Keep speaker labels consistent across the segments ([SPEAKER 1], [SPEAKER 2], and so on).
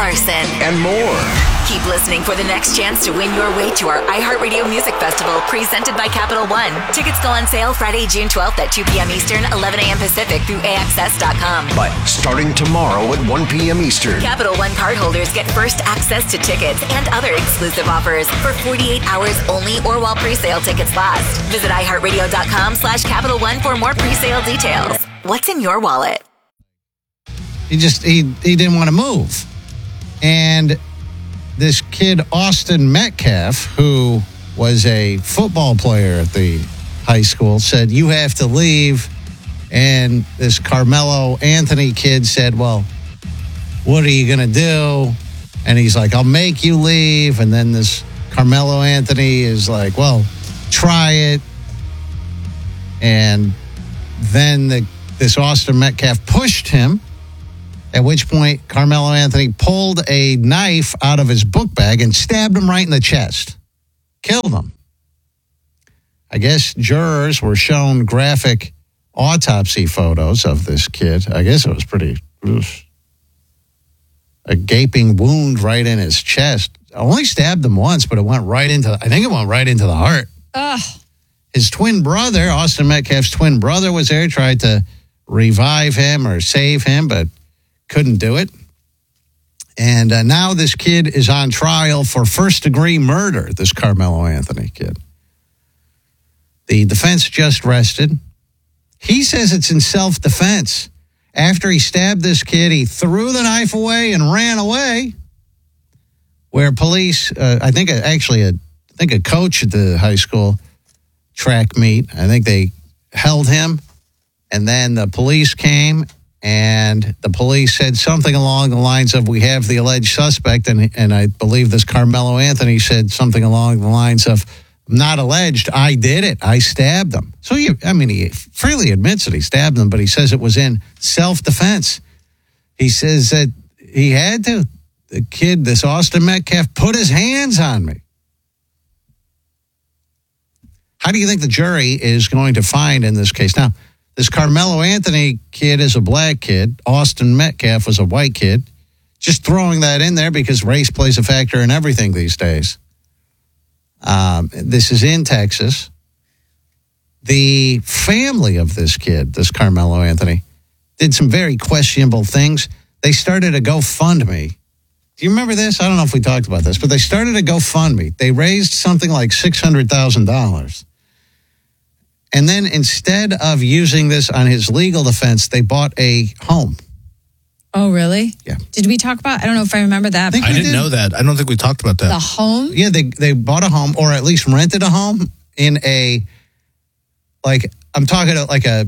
[SPEAKER 1] Larson,
[SPEAKER 2] and more.
[SPEAKER 1] Keep listening for the next chance to win your way to our iHeartRadio Music Festival presented by Capital One. Tickets go on sale Friday, June 12th at 2 p.m. Eastern, 11 a.m. Pacific through AXS.com.
[SPEAKER 2] But starting tomorrow at 1 p.m. Eastern.
[SPEAKER 1] Capital One cardholders get first access to tickets and other exclusive offers for 48 hours only or while pre-sale tickets last. Visit iHeartRadio.com/Capital One for more pre-sale details. What's in your wallet?
[SPEAKER 3] He didn't want to move. And this kid, Austin Metcalf, who was a football player at the high school, said, you have to leave. And this Carmelo Anthony kid said, well, what are you going to do? And he's like, I'll make you leave. And then this Carmelo Anthony is like, well, try it. And then this Austin Metcalf pushed him. At which point, Carmelo Anthony pulled a knife out of his book bag and stabbed him right in the chest. Killed him. I guess jurors were shown graphic autopsy photos of this kid. I guess it was pretty... a gaping wound right in his chest. I only stabbed him once, but it went right into... I think it went right into the heart.
[SPEAKER 4] Ugh.
[SPEAKER 3] His twin brother, Austin Metcalf's twin brother, was there, tried to revive him or save him, but couldn't do it. And now this kid is on trial for first-degree murder, this Carmelo Anthony kid. The defense just rested. He says it's in self-defense. After he stabbed this kid, he threw the knife away and ran away. Where police, I think a coach at the high school track meet, I think they held him. And then the police came, and the police said something along the lines of, we have the alleged suspect. And I believe this Carmelo Anthony said something along the lines of, not alleged, I did it. I stabbed him. So, he freely admits that he stabbed him, but he says it was in self-defense. He says that he had to. The kid, this Austin Metcalf, put his hands on me. How do you think the jury is going to find in this case? Now, this Carmelo Anthony kid is a black kid. Austin Metcalf was a white kid. Just throwing that in there because race plays a factor in everything these days. This is in Texas. The family of this kid, this Carmelo Anthony, did some very questionable things. They started a GoFundMe. Do you remember this? I don't know if we talked about this, but they started a GoFundMe. They raised something like $600,000. And then instead of using this on his legal defense, they bought a home.
[SPEAKER 4] Oh, really?
[SPEAKER 3] Yeah.
[SPEAKER 4] Did we talk about, I don't know if I remember that.
[SPEAKER 5] I didn't know that. I don't think we talked about that.
[SPEAKER 4] The home?
[SPEAKER 3] Yeah, they bought a home, or at least rented a home in a, like, I'm talking like a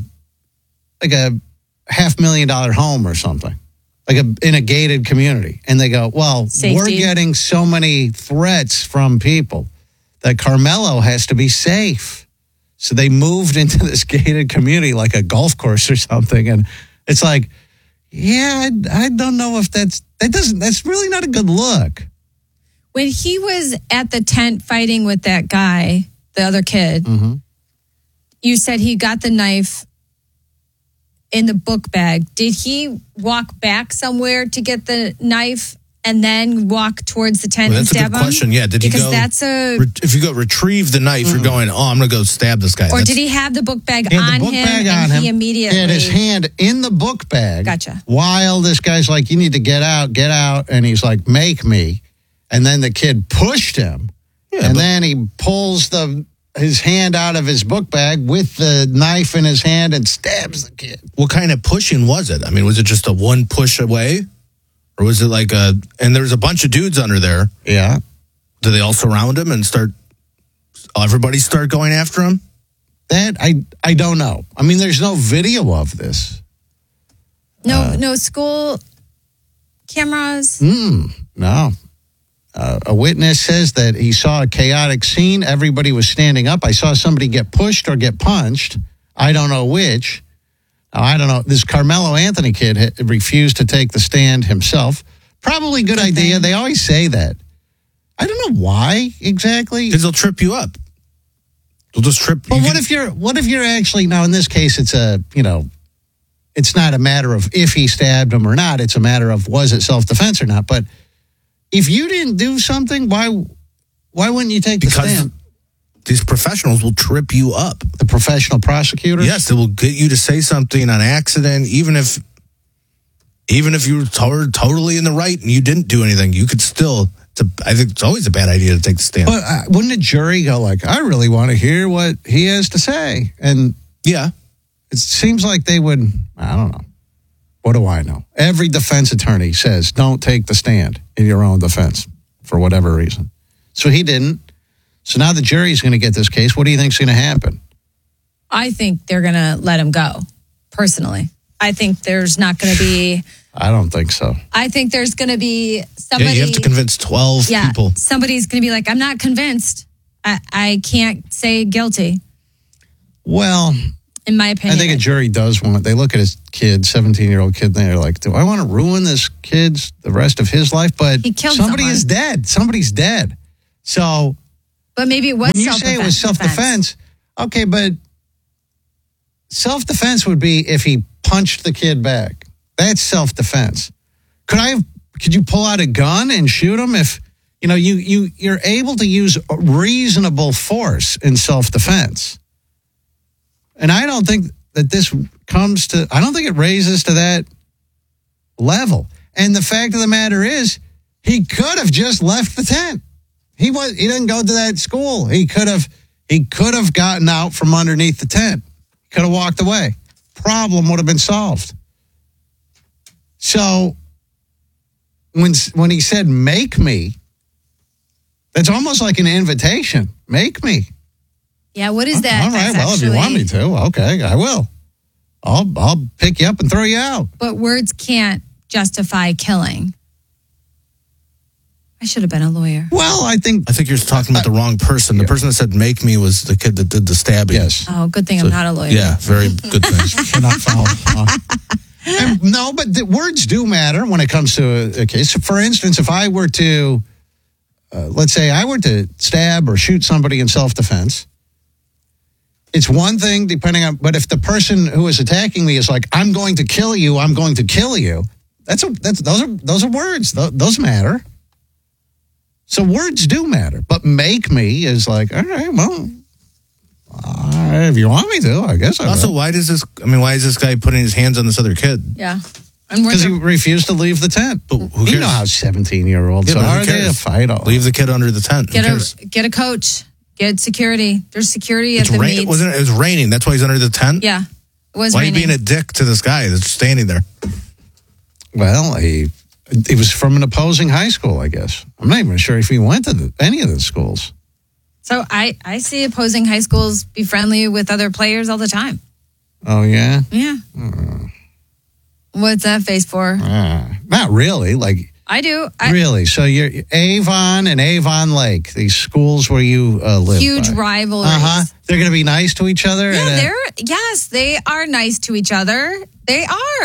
[SPEAKER 3] $500,000 home or something. In a gated community. And they go, well,
[SPEAKER 4] Safety.
[SPEAKER 3] We're getting so many threats from people that Carmelo has to be safe. So they moved into this gated community like a golf course or something. And it's like, yeah, I don't know if that's really not a good look.
[SPEAKER 4] When he was at the tent fighting with that guy, the other kid, you said he got the knife in the book bag. Did he walk back somewhere to get the knife and then walk towards the tent and stab him?
[SPEAKER 5] That's a good question. Yeah, did he go? If you go retrieve the knife, you're going, I'm going to go stab this guy.
[SPEAKER 4] Or did he have the book bag on him and he immediately...
[SPEAKER 3] He had his hand in the book bag.
[SPEAKER 4] Gotcha.
[SPEAKER 3] While this guy's like, you need to get out. And he's like, make me. And then the kid pushed him. Yeah, then he pulls his hand out of his book bag with the knife in his hand and stabs the kid.
[SPEAKER 5] What kind of pushing was it? I mean, was it just a one push away? Or was it like and there was a bunch of dudes under there.
[SPEAKER 3] Yeah.
[SPEAKER 5] Did they all surround him and everybody start going after him?
[SPEAKER 3] That, I don't know. I mean, there's no video of this.
[SPEAKER 4] No school cameras?
[SPEAKER 3] No. A witness says that he saw a chaotic scene. Everybody was standing up. I saw somebody get pushed or get punched. I don't know which. I don't know. This Carmelo Anthony kid refused to take the stand himself. Probably good idea. They always say that. I don't know why exactly.
[SPEAKER 5] Because they'll trip you up. They'll just trip.
[SPEAKER 3] But what if you're actually, now in this case, it's it's not a matter of if he stabbed him or not. It's a matter of was it self-defense or not. But if you didn't do something, why wouldn't you take the stand?
[SPEAKER 5] These professionals will trip you up.
[SPEAKER 3] The professional prosecutors?
[SPEAKER 5] Yes, they will get you to say something on accident, even if you were totally in the right and you didn't do anything, you could still. I think it's always a bad idea to take the stand.
[SPEAKER 3] But wouldn't a jury go like, I really want to hear what he has to say? And
[SPEAKER 5] yeah,
[SPEAKER 3] it seems like they would, I don't know. What do I know? Every defense attorney says, don't take the stand in your own defense for whatever reason. So he didn't. So now the jury's going to get this case. What do you think's going to happen?
[SPEAKER 4] I think they're going to let him go, personally. I think there's not going to be...
[SPEAKER 3] I don't think so.
[SPEAKER 4] I think there's going to be somebody...
[SPEAKER 5] Yeah, you have to convince 12 people.
[SPEAKER 4] Somebody's going to be like, I'm not convinced. I can't say guilty.
[SPEAKER 3] Well...
[SPEAKER 4] In my opinion.
[SPEAKER 3] I think a jury does want... They look at his kid, 17-year-old kid, and they're like, do I want to ruin this kid's the rest of his life? But
[SPEAKER 4] he killed
[SPEAKER 3] somebody
[SPEAKER 4] someone.
[SPEAKER 3] is dead. Somebody's dead. So...
[SPEAKER 4] But maybe it was
[SPEAKER 3] when you say it was self-defense, okay, but self-defense would be if he punched the kid back. That's self-defense. Could you pull out a gun and shoot him if you're able to use reasonable force in self-defense? And I don't think that this comes to. I don't think it raises to that level. And the fact of the matter is, he could have just left the tent. He didn't go to that school. He could have gotten out from underneath the tent. Could have walked away. Problem would have been solved. So when he said make me, that's almost like an invitation. Make me.
[SPEAKER 4] Yeah, what is that?
[SPEAKER 3] All right, well, if you want me to, okay, I will. I'll pick you up and throw you out.
[SPEAKER 4] But words can't justify killing. I should have been a lawyer.
[SPEAKER 3] Well, I think
[SPEAKER 5] you're talking about the wrong person. The person that said make me was the kid that did the stabbing.
[SPEAKER 3] Yes.
[SPEAKER 4] Oh, good thing I'm not a lawyer.
[SPEAKER 5] Yeah, very good thing.
[SPEAKER 3] Cannot follow. No, but the words do matter when it comes to a case. For instance, if I were to, let's say I were to stab or shoot somebody in self-defense, it's one thing depending on, but if the person who is attacking me is like, I'm going to kill you, I'm going to kill you, those are words. Those matter. So words do matter, but make me is like, all right, well, if you want me to, I guess I will.
[SPEAKER 5] Also, why is this guy putting his hands on this other kid?
[SPEAKER 4] Yeah.
[SPEAKER 3] Because he refused to leave the tent.
[SPEAKER 5] But who cares?
[SPEAKER 3] You know how 17-year-olds are. They to fight all.
[SPEAKER 5] Leave the kid under the tent.
[SPEAKER 4] Get a coach. Get security. There's security at the meets.
[SPEAKER 5] It was raining. That's why he's under the tent?
[SPEAKER 4] Yeah. It was
[SPEAKER 5] why
[SPEAKER 4] raining.
[SPEAKER 5] Why are you being a dick to this guy that's standing there?
[SPEAKER 3] Well, he was from an opposing high school, I guess. I'm not even sure if he went to any of the schools.
[SPEAKER 4] So I see opposing high schools be friendly with other players all the time.
[SPEAKER 3] Oh, yeah?
[SPEAKER 4] Yeah. What's that face for?
[SPEAKER 3] Not really. Like
[SPEAKER 4] I do.
[SPEAKER 3] Really? So you're Avon and Avon Lake, these schools where you live.
[SPEAKER 4] Huge rivalries.
[SPEAKER 3] They're going to be nice to each other?
[SPEAKER 4] Yeah, they are nice to each other. They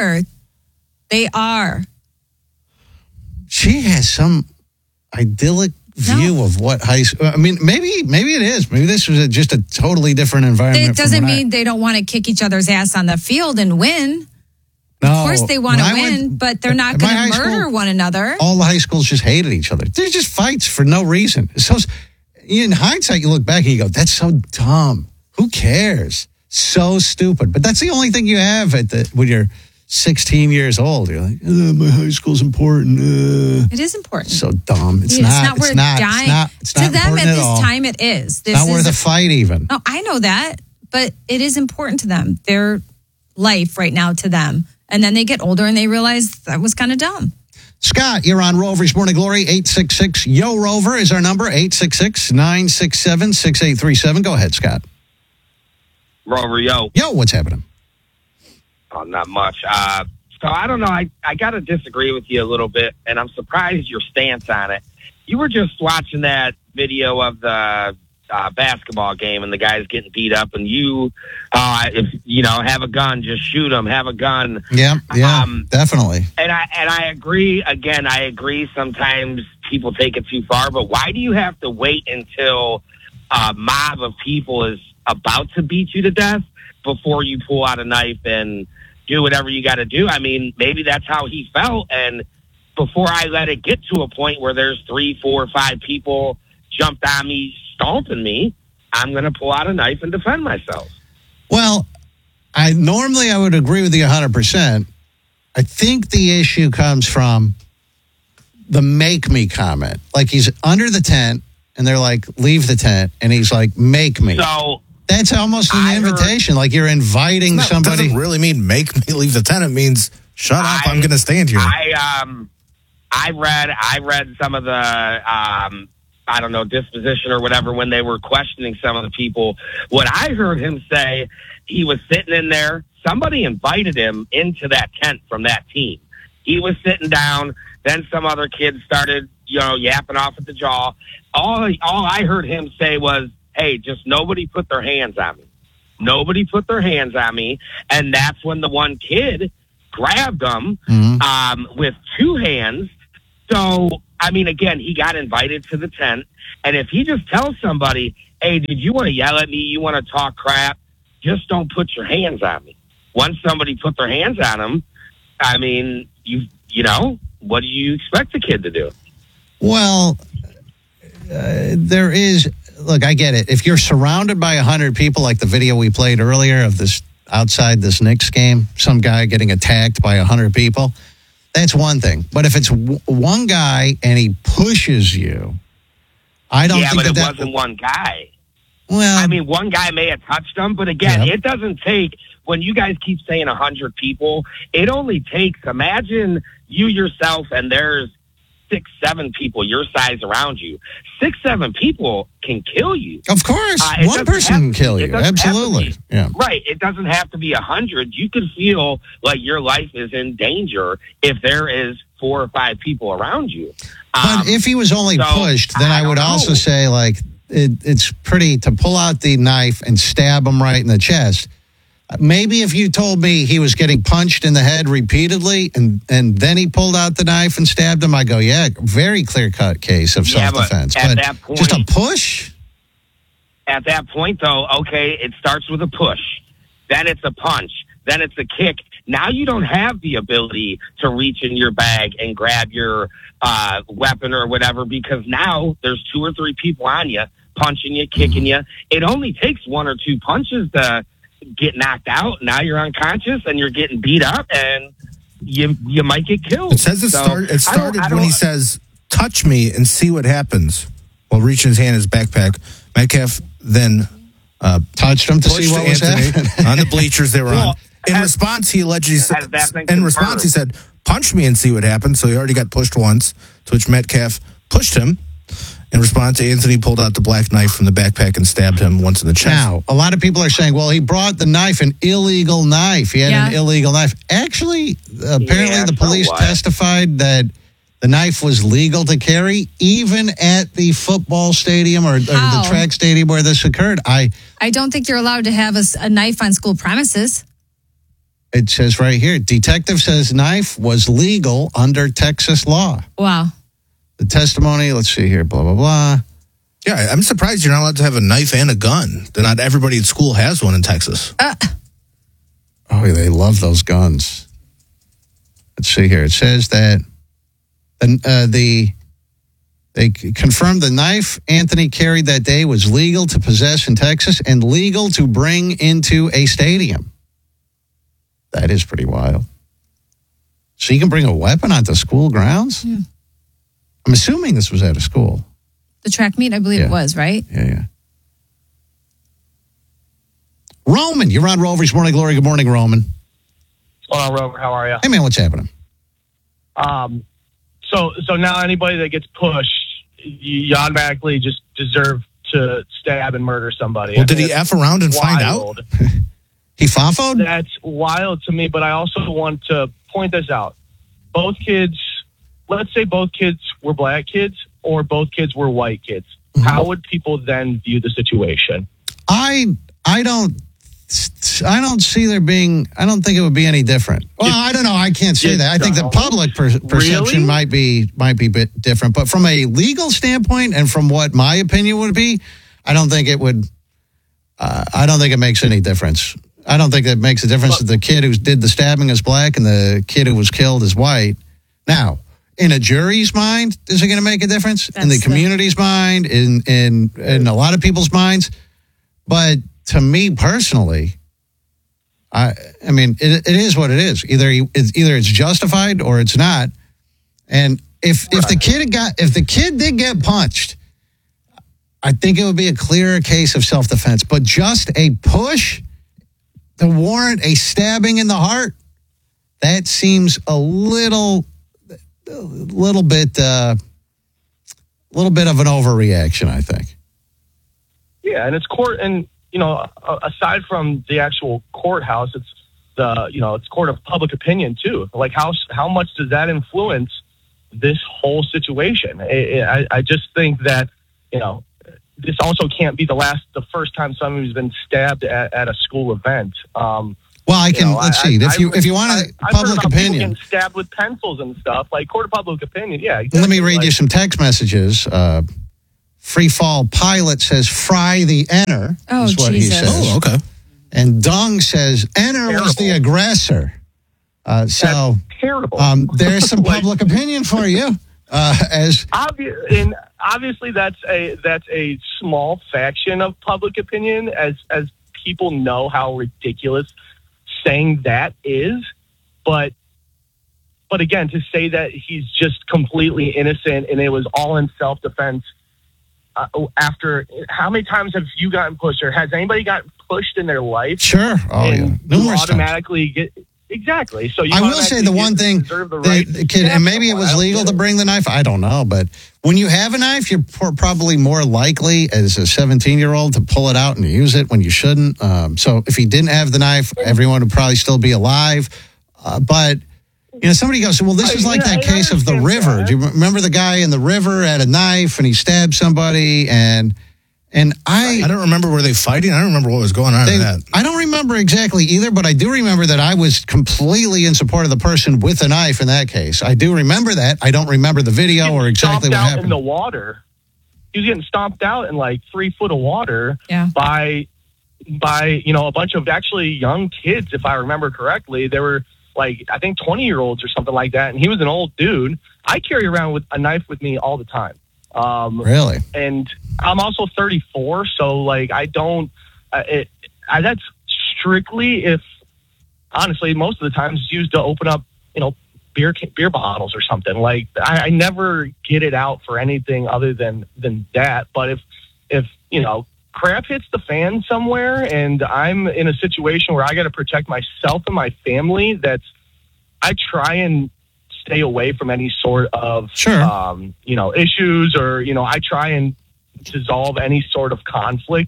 [SPEAKER 4] are.
[SPEAKER 3] She has some idyllic view of what high school. I mean, maybe it is. Maybe this was just a totally different environment.
[SPEAKER 4] It doesn't mean they don't want to kick each other's ass on the field and win.
[SPEAKER 3] No,
[SPEAKER 4] of course they want to win, but they're not going to murder one another.
[SPEAKER 3] All the high schools just hated each other. They're just fights for no reason. So in hindsight, you look back and you go, "That's so dumb. Who cares? So stupid." But that's the only thing you have when you're 16 years old. You're like, my high school's important.
[SPEAKER 4] It is important.
[SPEAKER 3] So dumb. It's
[SPEAKER 4] not worth dying.
[SPEAKER 3] It's not
[SPEAKER 4] to them
[SPEAKER 3] at
[SPEAKER 4] this
[SPEAKER 3] all.
[SPEAKER 4] time it is.
[SPEAKER 3] It's not worth a fight even.
[SPEAKER 4] No, I know that, but it is important to them. Their life right now to them. And then they get older and they realize that was kind of dumb.
[SPEAKER 3] Scott, you're on Rover's Morning Glory. 866-YO-ROVER is our number. 866-967-6837. Go ahead, Scott.
[SPEAKER 6] Rover, yo.
[SPEAKER 3] Yo, what's happening?
[SPEAKER 6] Oh, not much. So I don't know. I got to disagree with you a little bit, and I'm surprised your stance on it. You were just watching that video of the basketball game, and the guy's getting beat up, and you, if have a gun, just shoot him. Have a gun.
[SPEAKER 3] Yeah, definitely.
[SPEAKER 6] And I agree. Again, I agree. Sometimes people take it too far, but why do you have to wait until a mob of people is about to beat you to death before you pull out a knife and do whatever you got to do? I mean, maybe that's how he felt, and before I let it get to a point where there's 3, 4, 5 people jumped on me, stomping me, I'm going to pull out a knife and defend myself.
[SPEAKER 3] Well, I would agree with you 100%. I think the issue comes from the make me comment. Like he's under the tent and they're like, leave the tent. And he's like, make me.
[SPEAKER 6] So
[SPEAKER 3] that's almost an invitation. Like you're inviting somebody.
[SPEAKER 5] It doesn't really mean make me leave the tent. It means shut up. I'm going to stand here.
[SPEAKER 6] I read some of the, disposition or whatever when they were questioning some of the people. What I heard him say, he was sitting in there. Somebody invited him into that tent from that team. He was sitting down. Then some other kids started, yapping off at the jaw. All I heard him say was, hey, just nobody put their hands on me. Nobody put their hands on me. And that's when the one kid grabbed him with 2 hands. So, again, he got invited to the tent. And if he just tells somebody, hey, did you want to yell at me? You want to talk crap? Just don't put your hands on me. Once somebody put their hands on him, what do you expect the kid to do?
[SPEAKER 3] Well, there is, look, I get it. If you're surrounded by 100 people, like the video we played earlier of this outside this Knicks game, some guy getting attacked by 100 people, that's one thing. But if it's one guy and he pushes you, I don't think
[SPEAKER 6] but it wasn't one guy.
[SPEAKER 3] Well,
[SPEAKER 6] one guy may have touched him, but again, It doesn't take, when you guys keep saying 100 people, it only takes, imagine you yourself and there's 6, 7 people your size around you. 6, 7 people can kill you.
[SPEAKER 3] Of course. One person can kill you. Absolutely. Yeah.
[SPEAKER 6] Right. It doesn't have to be 100. You could feel like your life is in danger if there is 4 or 5 people around you.
[SPEAKER 3] But if he was only pushed, then I would also say, like, it's pretty to pull out the knife and stab him right in the chest. Maybe if you told me he was getting punched in the head repeatedly and then he pulled out the knife and stabbed him, I go, yeah, very clear-cut case of self-defense.
[SPEAKER 6] But at that point,
[SPEAKER 3] just a push?
[SPEAKER 6] At that point, though, okay, it starts with a push. Then it's a punch. Then it's a kick. Now you don't have the ability to reach in your bag and grab your weapon or whatever because now there's 2 or 3 people on you, punching you, kicking you. It only takes 1 or 2 punches to get knocked out. Now you're unconscious and you're getting beat up and you might get killed.
[SPEAKER 5] It says it started when he says, touch me and see what happens, while reaching his hand in his backpack. Metcalf then
[SPEAKER 3] touched him to see what was happening
[SPEAKER 5] on the bleachers they were on. In response, he allegedly said, he said, punch me and see what happens. So he already got pushed once, to which Metcalf pushed him. In response, Anthony pulled out the black knife from the backpack and stabbed him once in the chest.
[SPEAKER 3] Now, a lot of people are saying, well, he brought the knife, an illegal knife. He had an illegal knife. Actually, apparently the police testified that the knife was legal to carry, even at the football stadium or the track stadium where this occurred. I
[SPEAKER 4] don't think you're allowed to have a knife on school premises.
[SPEAKER 3] It says right here, detective says knife was legal under Texas law.
[SPEAKER 4] Wow.
[SPEAKER 3] The testimony, let's see here, blah, blah, blah.
[SPEAKER 5] Yeah, I'm surprised you're not allowed to have a knife and a gun. Not everybody at school has one in Texas.
[SPEAKER 3] Oh, they love those guns. Let's see here. It says that they confirmed the knife Anthony carried that day was legal to possess in Texas and legal to bring into a stadium. That is pretty wild. So you can bring a weapon onto school grounds?
[SPEAKER 4] Yeah.
[SPEAKER 3] I'm assuming this was at a school.
[SPEAKER 4] The track meet, I believe it was, right?
[SPEAKER 3] Yeah. Roman, you're on Rover's Morning Glory. Good morning, Roman.
[SPEAKER 7] What's going on, Rover? How are you?
[SPEAKER 3] Hey, man, what's happening?
[SPEAKER 7] So now anybody that gets pushed, you automatically just deserve to stab and murder somebody.
[SPEAKER 5] Well, did he F around and find out?
[SPEAKER 3] He fafoed?
[SPEAKER 7] That's wild to me, but I also want to point this out. Both kids, let's say both kids were black kids or both kids were white kids. Mm-hmm. How would people then view the situation?
[SPEAKER 3] I don't see there being, I don't think it would be any different. Well, I don't know. I can't say that. I think the public perception might be a bit different. But from a legal standpoint and from what my opinion would be, I don't think it would, I don't think it makes any difference. I don't think it makes a difference that the kid who did the stabbing is black and the kid who was killed is white. Now, in a jury's mind, is it going to make a difference? In the
[SPEAKER 4] That's
[SPEAKER 3] community's mind, in a lot of people's minds. But to me personally, I mean, it is what it is. Either it's justified or it's not. And if the kid did get punched, I think it would be a clearer case of self-defense. But just a push to warrant a stabbing in the heart, that seems a little bit of an overreaction, I think.
[SPEAKER 7] Yeah, and it's court, and aside from the actual courthouse, it's it's court of public opinion too. Like how much does that influence this whole situation? I just think that this also can't be the first time somebody's been stabbed at a school event.
[SPEAKER 3] Well, let's see. If you want a public opinion,
[SPEAKER 7] getting stabbed with pencils and stuff, like court of public opinion. Yeah. Exactly.
[SPEAKER 3] Let me read you some text messages. Free Fall Pilot says, "Fry the Enner."
[SPEAKER 4] Oh,
[SPEAKER 3] is what
[SPEAKER 4] Jesus.
[SPEAKER 3] he says.
[SPEAKER 5] Oh, okay.
[SPEAKER 3] And Dung says, "Enner was the aggressor." So
[SPEAKER 7] terrible.
[SPEAKER 3] There's some public opinion for you.
[SPEAKER 7] Obviously, that's a small faction of public opinion, as people know how ridiculous saying that is. But again, to say that he's just completely innocent and it was all in self-defense. After how many times have you gotten pushed, or has anybody gotten pushed in their life?
[SPEAKER 3] Sure. Oh, yeah. Numerous
[SPEAKER 7] automatically times. Exactly. So
[SPEAKER 3] I will say the one thing, the kid, and maybe it was legal to bring the knife. I don't know, but when you have a knife, you're probably more likely as a 17-year-old to pull it out and use it when you shouldn't. So if he didn't have the knife, everyone would probably still be alive. But somebody goes, well, this is like that case of the river. Do you remember the guy in the river had a knife and he stabbed somebody? And I
[SPEAKER 5] don't remember, were they fighting? I don't remember what was going on in that.
[SPEAKER 3] I don't remember exactly either, but I do remember that I was completely in support of the person with a knife in that case. I do remember that. I don't remember the video or exactly what happened.
[SPEAKER 7] In the water. He was getting stomped out in like 3 foot of water by a bunch of actually young kids, if I remember correctly. They were like, I think 20-year-olds or something like that. And he was an old dude. I carry around with a knife with me all the time.
[SPEAKER 3] Really?
[SPEAKER 7] And I'm also 34, so like I don't. That's strictly if, honestly, most of the time it's used to open up, beer bottles or something. Like I never get it out for anything other than that. But if crap hits the fan somewhere and I'm in a situation where I got to protect myself and my family, I try and stay away from any sort of, issues, or, I try and dissolve any sort of conflict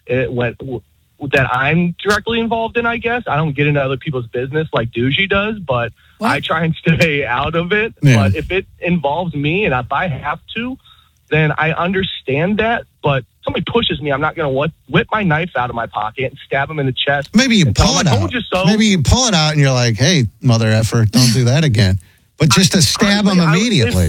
[SPEAKER 7] that I'm directly involved in, I guess. I don't get into other people's business like Doogie does, but I try and stay out of it. Yeah. But if it involves me and if I have to, then I understand that. But somebody pushes me, I'm not going to whip my knife out of my pocket and stab him in the chest.
[SPEAKER 3] Maybe you pull it out. I told you so. Maybe you pull it out and you're like, hey, mother effer, don't do that again. But just to stab him immediately.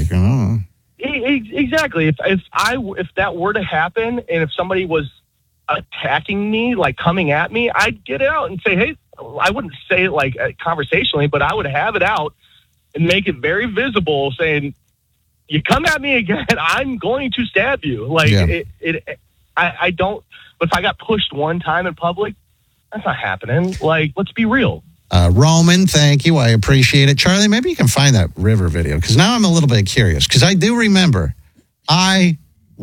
[SPEAKER 7] Exactly. If that were to happen and if somebody was attacking me, like coming at me, I'd get it out and say, hey, I wouldn't say it like conversationally, but I would have it out and make it very visible saying, you come at me again, I'm going to stab you. Like I don't, but if I got pushed one time in public, that's not happening. Like, let's be real.
[SPEAKER 3] Roman, thank you. I appreciate it. Charlie, maybe you can find that river video, because now I'm a little bit curious, because I do remember I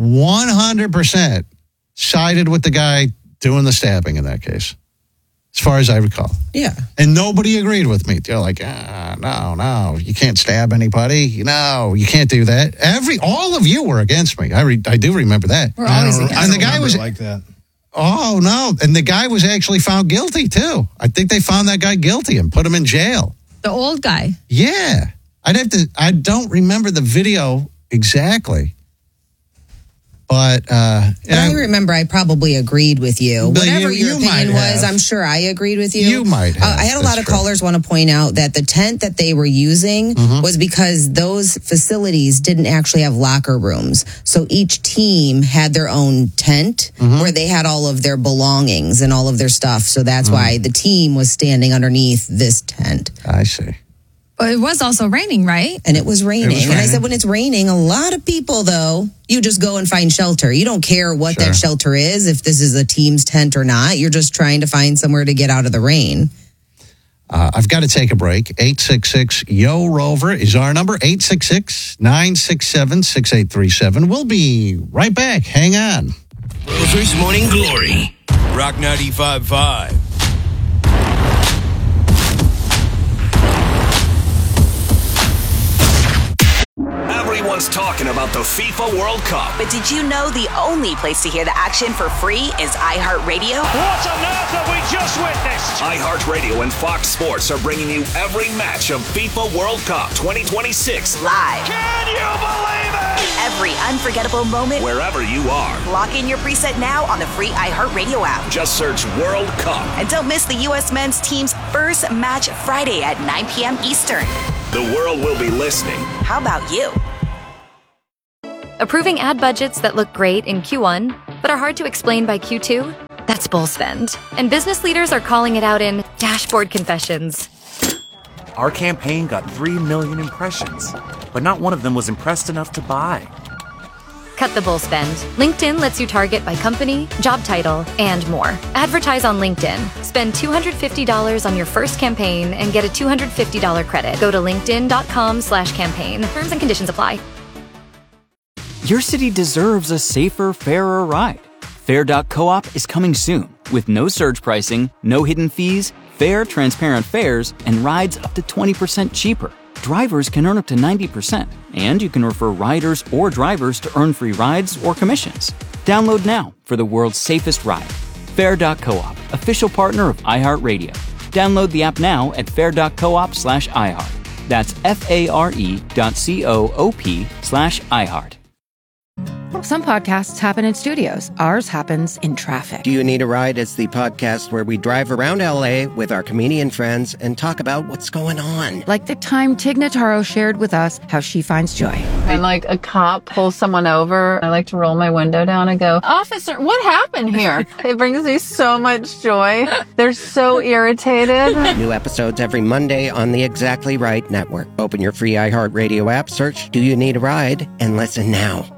[SPEAKER 3] 100% sided with the guy doing the stabbing in that case, as far as I recall.
[SPEAKER 8] Yeah.
[SPEAKER 3] And nobody agreed with me. They're like, no, you can't stab anybody. No, you can't do that. All of you were against me. I do remember that.
[SPEAKER 4] We're always against.
[SPEAKER 3] And the guy was
[SPEAKER 5] like that.
[SPEAKER 3] Oh, no. And the guy was actually found guilty, too. I think they found that guy guilty and put him in jail.
[SPEAKER 4] The old guy.
[SPEAKER 3] Yeah. I don't remember the video exactly. But
[SPEAKER 8] I remember I probably agreed with you. Whatever your opinion was, I'm sure I agreed with you.
[SPEAKER 3] You might have.
[SPEAKER 8] I had a lot of callers want to point out that the tent that they were using was because those facilities didn't actually have locker rooms. So each team had their own tent where they had all of their belongings and all of their stuff. So that's why the team was standing underneath this tent.
[SPEAKER 3] I see.
[SPEAKER 4] But it was also raining, right?
[SPEAKER 8] And it was raining.
[SPEAKER 3] raining.
[SPEAKER 8] And I said, when it's raining, a lot of people, though, you just go and find shelter. You don't care what that shelter is, if this is a team's tent or not. You're just trying to find somewhere to get out of the rain.
[SPEAKER 3] I've got to take a break. 866-YO-ROVER is our number. 866-967-6837. We'll be right back. Hang on.
[SPEAKER 9] Rover's Morning Glory. Rock 95.5.
[SPEAKER 10] Everyone's talking about the FIFA World Cup.
[SPEAKER 1] But did you know the only place to hear the action for free is iHeartRadio?
[SPEAKER 11] What on earth have we just witnessed?
[SPEAKER 10] iHeartRadio and Fox Sports are bringing you every match of FIFA World Cup 2026
[SPEAKER 1] Live.
[SPEAKER 11] Can you believe it?
[SPEAKER 1] Every unforgettable moment.
[SPEAKER 10] wherever you are.
[SPEAKER 1] Lock in your preset now on the free iHeartRadio app.
[SPEAKER 10] Just search World Cup.
[SPEAKER 1] And don't miss the U.S. men's team's first match Friday at 9 p.m. Eastern.
[SPEAKER 10] The world will be listening.
[SPEAKER 1] How about you?
[SPEAKER 12] Approving ad budgets that look great in Q1, but are hard to explain by Q2? That's bull spend. And business leaders are calling it out in dashboard confessions.
[SPEAKER 13] Our campaign got 3 million impressions, but not one of them was impressed enough to buy.
[SPEAKER 12] Cut the bull spend. LinkedIn lets you target by company, job title, and more. Advertise on LinkedIn. Spend $250 on your first campaign and get a $250 credit. Go to linkedin.com/campaign. Terms and conditions apply.
[SPEAKER 14] Your city deserves a safer, fairer ride. Fair.coop is coming soon with no surge pricing, no hidden fees, fair, transparent fares, and rides up to 20% cheaper. Drivers can earn up to 90%, and you can refer riders or drivers to earn free rides or commissions. Download now for the world's safest ride. Fair.coop, official partner of iHeartRadio. Download the app now at fair.coop/iHeart. That's FARE.coop/iHeart.
[SPEAKER 15] Some podcasts happen in studios. Ours happens in traffic.
[SPEAKER 16] Do You Need a Ride? It's the podcast where we drive around LA with our comedian friends and talk about what's going on.
[SPEAKER 15] Like the time Tig Notaro shared with us how she finds joy.
[SPEAKER 17] When like a cop pulls someone over, I like to roll my window down and go, "Officer, what happened here?" It brings me so much joy. They're so irritated.
[SPEAKER 16] New episodes every Monday on the Exactly Right Network. Open your free iHeartRadio app, search Do You Need a Ride, and listen now.